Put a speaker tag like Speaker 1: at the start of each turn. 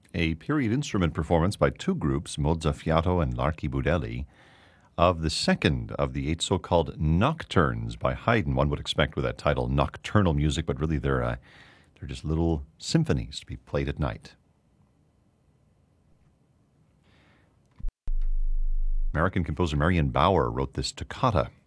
Speaker 1: a period instrument performance by two groups, Mozzafiato and L'Archibudelli, of the second of the eight so-called nocturnes by Haydn. One would expect with that title nocturnal music, but really they're just little symphonies to be played at night. American composer Marion Bauer wrote this toccata